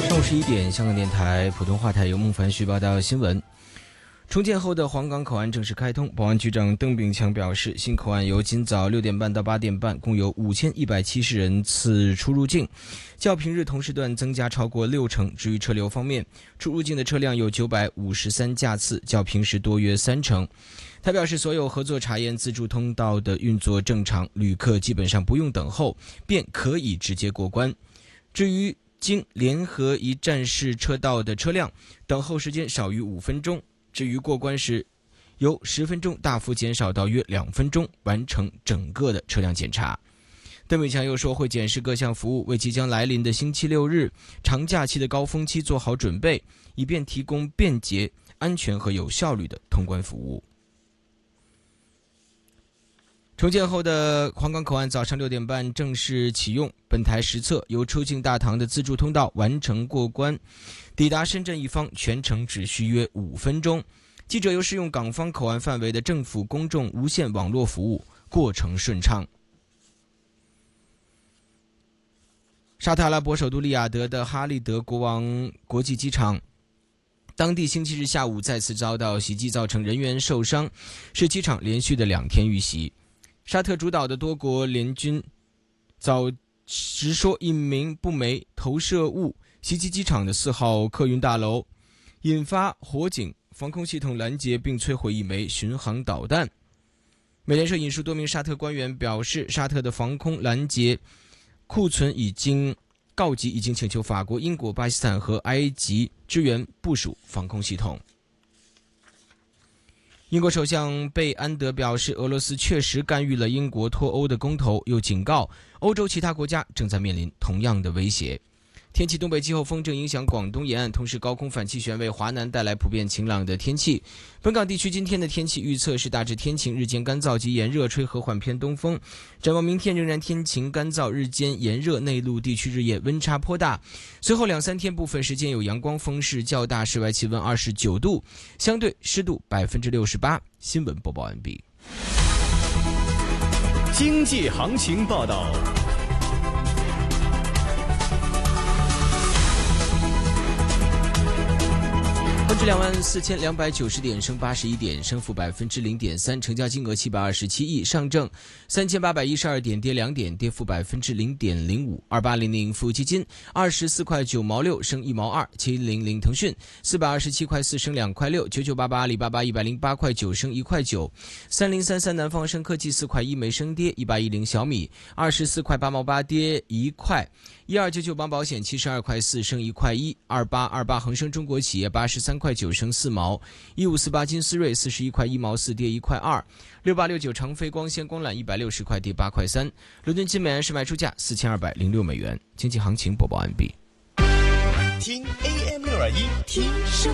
51点，香港电台普通话台由孟凡旭报道新闻。重建后的黄岗口岸正式开通，保安局长邓炳强表示，新口岸由今早6点半到8点半，共有5170人次出入境，较平日同时段增加超过60%。至于车流方面，出入境的车辆有953架次，较平时多约30%。他表示，所有合作查验自助通道的运作正常，旅客基本上不用等候，便可以直接过关。至于经联合一站式车道的车辆，等候时间少于5分钟。至于过关时，由10分钟大幅减少到约2分钟，完成整个的车辆检查。邓炳强又说，会检视各项服务，为即将来临的星期6日长假期的高峰期做好准备，以便提供便捷、安全和有效率的通关服务。重建后的黄岗口岸早上6点半正式启用，本台实测由出境大堂的自助通道完成过关，抵达深圳一方全程只需约5分钟。记者又适用港方口岸范围的政府公众无线网络服务，过程顺畅。沙特阿拉伯首都利雅得的哈利德国王国际机场当地星期日下午再次遭到袭击，造成人员受伤，是机场连续的2天遇袭。沙特主导的多国联军早直说一名不明投射物袭击机场的4号客运大楼，引发火警，防空系统拦截并摧毁1枚巡航导弹。美联社引述多名沙特官员表示，沙特的防空拦截库存已经告急，已经请求法国、英国、巴基斯坦和埃及支援部署防空系统。英国首相贝安德表示，俄罗斯确实干预了英国脱欧的公投，又警告欧洲其他国家正在面临同样的威胁。天气，东北季候风正影响广东沿岸，同时高空反气旋为华南带来普遍晴朗的天气。本港地区今天的天气预测是大致天晴，日间干燥及炎热，吹和缓偏东风。展望明天仍然天晴干燥，日间炎热，内陆地区日夜温差颇大。随后2-3天部分时间有阳光，风势较大，室外气温29度，相对湿度68%。新闻播报完毕。 经济行情报道。 恒指24290点，升81点，升幅0.3%，成交金额727亿。上证3812点，跌2点，跌幅0.05%。2800富基金24块9毛6，升1毛2。700腾讯427块4，升2块6。9988阿里巴巴108块9，升1块9。3033南方生科技4块1，没升跌。1810小米24块8毛8，跌1块。1299邦保险72块4，升1块1。2828恒生中国企业83块9，升4毛。1548金斯瑞41块1毛4，跌1块2。6869长飞光纤光缆160块，跌8块3。伦敦金美元市卖出价4206美元。经济行情播报完毕。 听 AM621，听声。